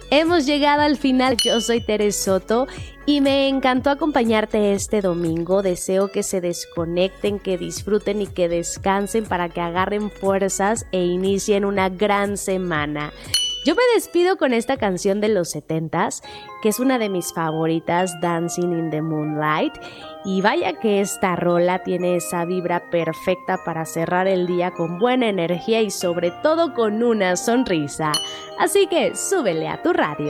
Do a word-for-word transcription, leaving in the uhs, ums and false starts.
Hemos llegado al final. Yo soy Tere Soto y me encantó acompañarte este domingo. Deseo que se desconecten, que disfruten y que descansen para que agarren fuerzas e inicien una gran semana. Yo me despido con esta canción de los setentas, que es una de mis favoritas, Dancing in the Moonlight. Y vaya que esta rola tiene esa vibra perfecta para cerrar el día con buena energía y sobre todo con una sonrisa. Así que súbele a tu radio.